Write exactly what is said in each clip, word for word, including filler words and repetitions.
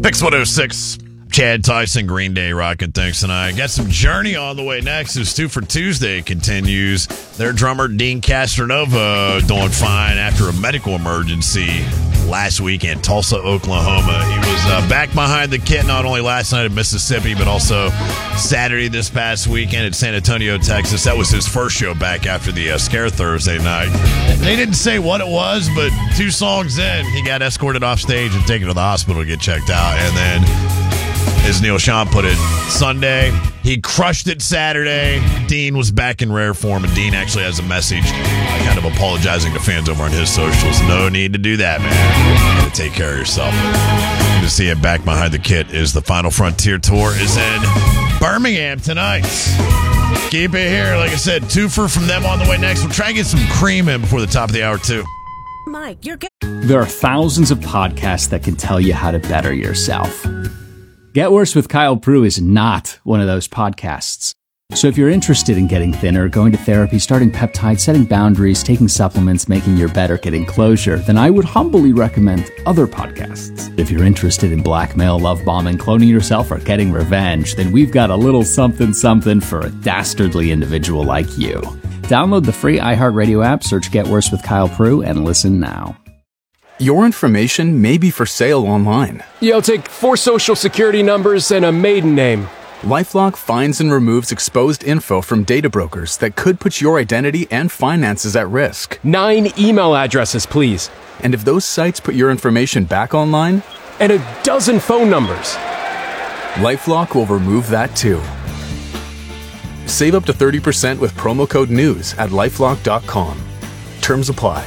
Pix one oh six. Chad Tyson, Green Day, rocking things tonight. Got some Journey on the way next as Two for Tuesday continues. Their drummer, Dean Castronova, doing fine after a medical emergency last week in Tulsa, Oklahoma. He was uh, back behind the kit not only last night in Mississippi, but also Saturday this past weekend at San Antonio, Texas. That was his first show back after the uh, scare Thursday night. They didn't say what it was, but two songs in, he got escorted off stage and taken to the hospital to get checked out. And then, as Neil Sean put it, Sunday, he crushed it Saturday. Dean was back in rare form, and Dean actually has a message uh, kind of apologizing to fans over on his socials. No need to do that, man. You got to take care of yourself. Good to see it back behind the kit is the Final Frontier Tour is in Birmingham tonight. Keep it here. Like I said, twofer from them on the way next. We'll try and get some cream in before the top of the hour, too. Mike, you're good. There are thousands of podcasts that can tell you how to better yourself. Get Worse with Kyle Prue is not one of those podcasts. So if you're interested in getting thinner, going to therapy, starting peptides, setting boundaries, taking supplements, making your bed, or getting closure, then I would humbly recommend other podcasts. If you're interested in blackmail, love bombing, cloning yourself, or getting revenge, then we've got a little something something for a dastardly individual like you. Download the free iHeartRadio app, search Get Worse with Kyle Prue, and listen now. Your information may be for sale online. Yeah, I'll take four social security numbers and a maiden name. LifeLock finds and removes exposed info from data brokers that could put your identity and finances at risk. Nine email addresses, please. And if those sites put your information back online? And a dozen phone numbers. LifeLock will remove that too. Save up to thirty percent with promo code NEWS at lifelock dot com. Terms apply.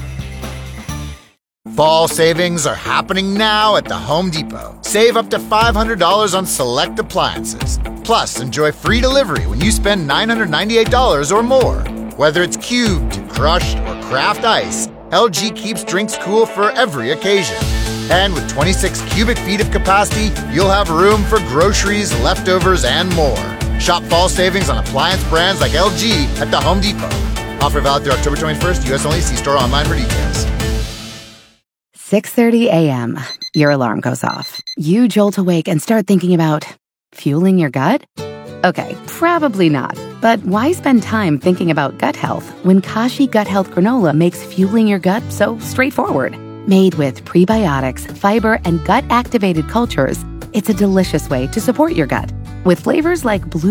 Fall savings are happening now at the Home Depot. Save up to five hundred dollars on select appliances. Plus, enjoy free delivery when you spend nine hundred ninety-eight dollars or more. Whether it's cubed, crushed, or craft ice, L G keeps drinks cool for every occasion. And with twenty-six cubic feet of capacity, you'll have room for groceries, leftovers, and more. Shop fall savings on appliance brands like L G at the Home Depot. Offer valid through October twenty-first, U S only. See store online for details. six thirty a.m. Your alarm goes off. You jolt awake and start thinking about fueling your gut? Okay, probably not. But why spend time thinking about gut health when Kashi Gut Health Granola makes fueling your gut so straightforward? Made with prebiotics, fiber, and gut-activated cultures, it's a delicious way to support your gut. With flavors like blue